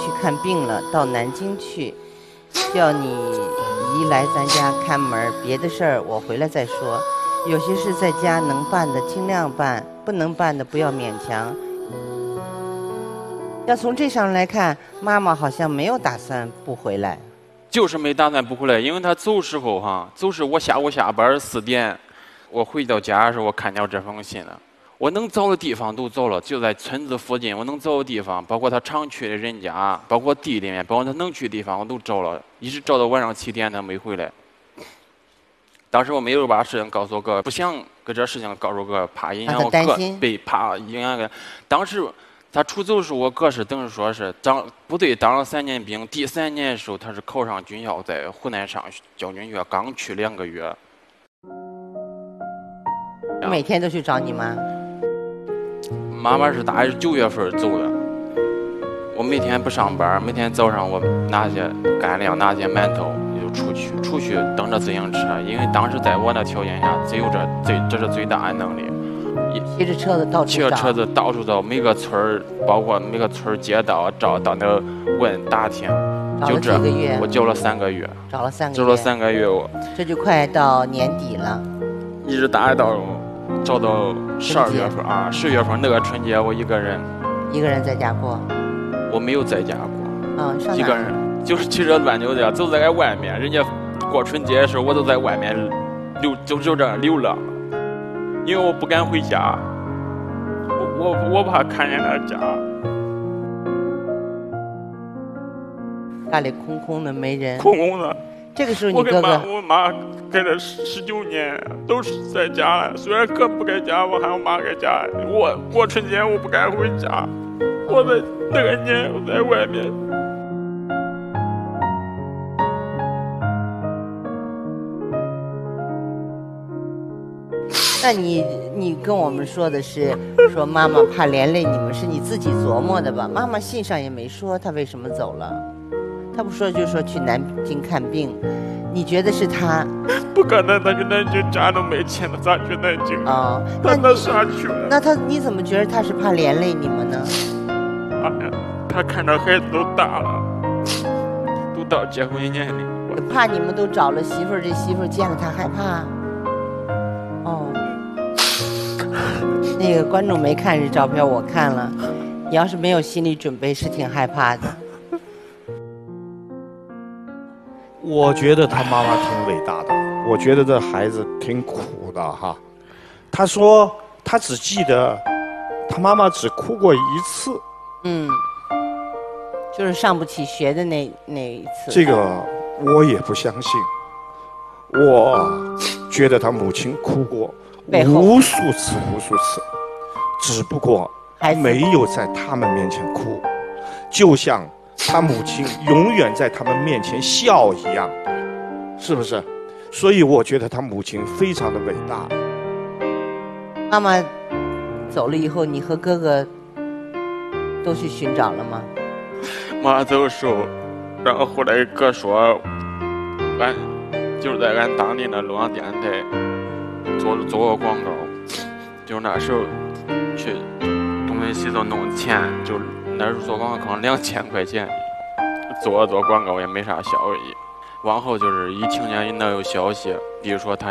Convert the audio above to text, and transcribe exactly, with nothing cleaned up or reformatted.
去看病了，到南京去，叫你姨来咱家看门，别的事儿我回来再说。有些事在家能办的尽量办，不能办的不要勉强。要从这上来看，妈妈好像没有打算不回来。 就是没打算不回来，因为他走时候哈，走时我下午下班四点，我回到家的时候，我看见这封信了。我能走的地方都走了，就在村子附近，我能走的地方，包括他常去的人家，包括地里面，包括他能去的地方，我都找了，一直找到晚上七点，他没回来。当时我没有把事情告诉我哥，不想跟这事情告诉我哥，怕影响我哥，被怕影响个。当时他出走的时候，我哥是等于说是当部队当了三年兵，第三年的时候他是考上军校，在湖南上将军学，刚去两个月。 每天都去找你妈？ 妈妈是大概是九月份走的。我每天不上班，每天早上我拿些干粮，拿些馒头就出去，出去蹬着自行车，因为当时在我那条件下，只有这最这是最大的能力。 骑着车子到处骑着车子到处找，每个村儿，包括每个村儿街道找，到那问打听。 就这， 我交了三个月。 找了三个月。 找了三个月，我。 这就快到年底了。 一直打到找到十二月份啊，十月份那个春节我一个人。 一个人在家过？ 我没有在家过。 嗯，上哪？ 一个人，就是骑着乱溜达，走在外面，人家过春节的时候，我都在外面流，就就这流浪。因为我不敢回家，我我我怕看见他家， 家里空空的没人， 空空的。 这个时候你哥哥， 我跟妈，我妈跟了十九年，都是在家了。虽然哥不在家，我还有妈在家。我过春节我不敢回家，我在那个年我在外面。 那你你跟我们说的是说妈妈怕连累你们，是你自己琢磨的吧？妈妈信上也没说她为什么走了，她不说就说去南京看病，你觉得是她？ 不可能，他去南京家都没钱了，咋去南京啊？ 他那啥去了？ 那他你怎么觉得他是怕连累你们呢？ 哎呀，他看着孩子都大了，都到结婚年龄， 怕你们都找了媳妇儿，这媳妇儿见了他害怕。哦。那个观众没看这照片，我看了。你要是没有心理准备，是挺害怕的。 我觉得他妈妈挺伟大的，我觉得这孩子挺苦的哈。他说他只记得他妈妈只哭过一次， 嗯，就是上不起学的那那一次。 这个我也不相信，我觉得他母亲哭过无数次无数次，只不过没有在他们面前哭，就像他母亲永远在他们面前笑一样，是不是？所以我觉得他母亲非常的伟大。 妈妈走了以后，你和哥哥都去寻找了吗？ 妈走的时候，然后后来哥说，俺就是在俺当地的洛阳电台做做个广告，就是那时候去东北西头弄钱，就那时候做广告可能两千块钱，做做广告也没啥效益。往后就是一听见能有消息，比如说他